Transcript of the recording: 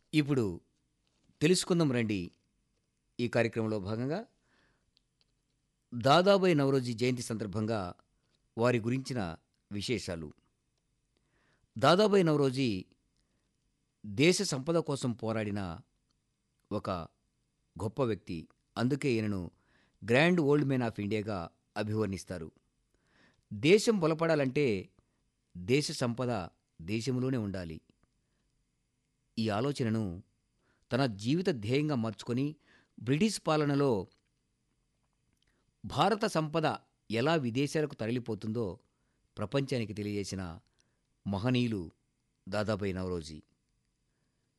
ఇప్పుడు తెలుసుకుందాం రండి. ఈ కార్యక్రమంలో భాగంగా దాదాబాయి నవరోజీ జయంతి సందర్భంగా వారి గురించిన విశేషాలు. దాదాబాయి నవరోజీ దేశ సంపద కోసం పోరాడిన ఒక గొప్ప వ్యక్తి. అందుకే ఈయనను గ్రాండ్ ఓల్డ్ మ్యాన్ ఆఫ్ ఇండియాగా అభివర్ణిస్తారు. దేశం బలపడాలంటే దేశ సంపద దేశంలోనే ఉండాలి. ఈ ఆలోచనను తన జీవిత ధ్యేయంగా మార్చుకొని బ్రిటిష్ పాలనలో భారత సంపద ఎలా విదేశాలకు తరలిపోతుందో ప్రపంచానికి తెలియజేసిన మహనీయులు దాదాబాయి నవరోజీ.